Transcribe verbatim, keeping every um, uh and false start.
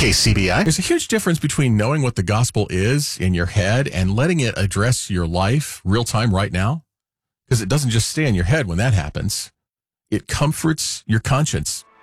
K C B I. There's a huge difference between knowing what the gospel is in your head and letting it address your life real time right now. Because it doesn't just stay in your head when that happens. It comforts your conscience.